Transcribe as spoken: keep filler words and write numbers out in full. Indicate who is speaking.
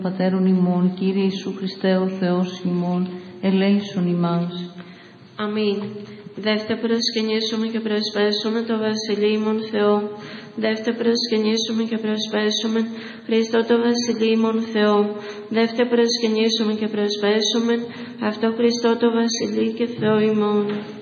Speaker 1: Πατέρων ημών, Κύριε Ιησού Χριστέ ο Θεός ημών, ελέησον ημάς.
Speaker 2: Αμήν. Δεύτε προσκυνήσουμε και προσπέσουμε το Βασιλείο ημών Θεό. Δεύτε προσκυνήσουμε και προσπέσουμε Χριστό το Βασιλείο ημών Θεό. Δεύτε προσκυνήσουμε και προσπέσουμε αυτό Χριστό το Βασιλείο και Θεό ημών.